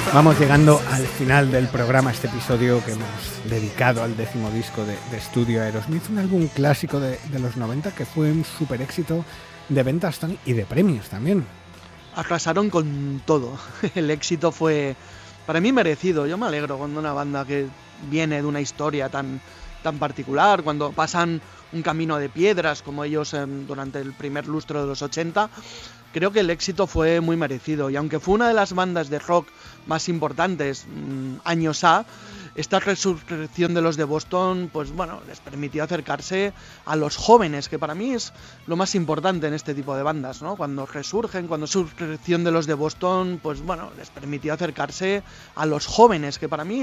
Vamos llegando al final del programa, este episodio que hemos dedicado al 10º disco de estudio Aerosmith, un álbum clásico de los 90 que fue un super éxito de ventas y de premios también. Arrasaron con todo. El éxito fue, para mí, merecido. Yo me alegro cuando una banda que viene de una historia tan particular, cuando pasan un camino de piedras como ellos durante el primer lustro de los 80, creo que el éxito fue muy merecido. Y aunque fue una de las bandas de rock más importantes años A, esta resurrección de los de Boston, pues bueno, les permitió acercarse a los jóvenes, que para mí es lo más importante en este tipo de bandas, ¿no? Cuando resurgen, cuando resurrección de los de Boston, pues bueno, les permitió acercarse a los jóvenes, que para mí